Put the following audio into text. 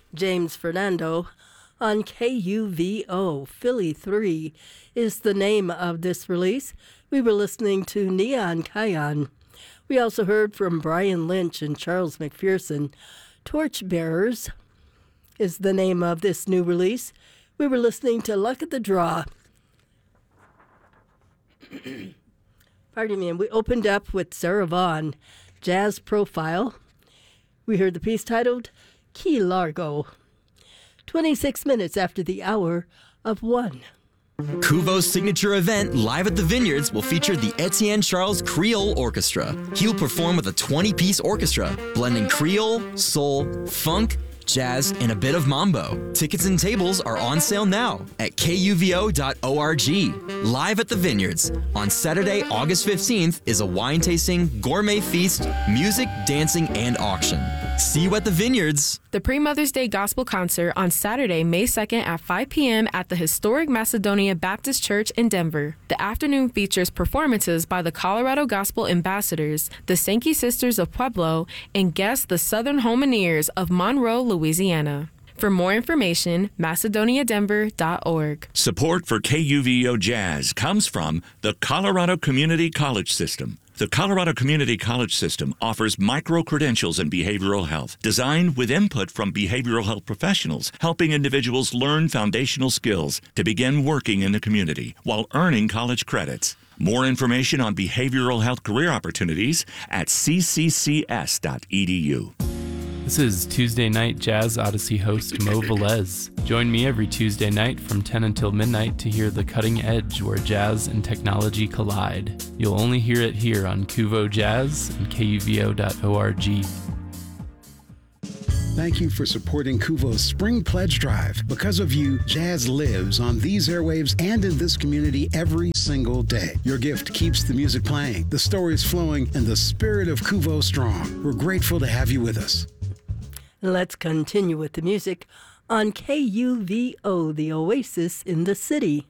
James Fernando on KUVO. Philly 3 is the name of this release. We were listening to Neon Kion. We also heard from Brian Lynch and Charles McPherson. Torchbearers is the name of this new release. We were listening to Luck of the Draw. Pardon me, and we opened up with Sarah Vaughan, Jazz Profile. We heard the piece titled Key Largo. 26 minutes after the hour of 1. Kuvo's signature event, Live at the Vineyards, will feature the Etienne Charles Creole Orchestra. He'll perform with a 20-piece orchestra, blending Creole, soul, funk, jazz, and a bit of mambo. Tickets and tables are on sale now at kuvo.org. Live at the Vineyards on Saturday, August 15th is a wine tasting, gourmet feast, music, dancing, and auction. See you at the Vineyards. The Pre-Mother's Day Gospel Concert on Saturday, May 2nd at 5 p.m. at the historic Macedonia Baptist Church in Denver. The afternoon features performances by the Colorado Gospel Ambassadors, the Sankey Sisters of Pueblo, and guests the Southern Homineers of Monroe, Louisiana. For more information, macedoniadenver.org. Support for KUVO Jazz comes from the Colorado Community College System. The Colorado Community College System offers micro-credentials in behavioral health, designed with input from behavioral health professionals, helping individuals learn foundational skills to begin working in the community while earning college credits. More information on behavioral health career opportunities at cccs.edu. This is Tuesday Night Jazz Odyssey host Mo Velez. Join me every Tuesday night from 10 until midnight to hear the cutting edge where jazz and technology collide. You'll only hear it here on Kuvo Jazz and kuvo.org. Thank you for supporting Kuvo's Spring Pledge Drive. Because of you, jazz lives on these airwaves and in this community every single day. Your gift keeps the music playing, the stories flowing, and the spirit of Kuvo strong. We're grateful to have you with us. Let's continue with the music on KUVO, the Oasis in the City.